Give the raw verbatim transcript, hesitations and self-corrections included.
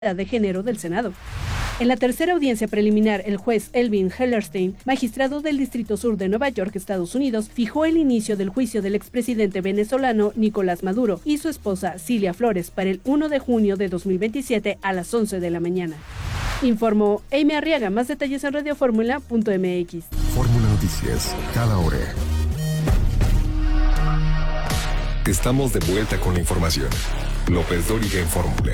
de Género del Senado. En la tercera audiencia preliminar, el juez Elvin Hellerstein, magistrado del Distrito Sur de Nueva York, Estados Unidos, fijó el inicio del juicio del expresidente venezolano Nicolás Maduro y su esposa Cilia Flores para el primero de junio de dos mil veintisiete a las once de la mañana. Informó Amy Arriaga. Más detalles en radioformula punto m x. Fórmula Noticias, cada hora. Estamos de vuelta con la información. López Dóriga en Fórmula.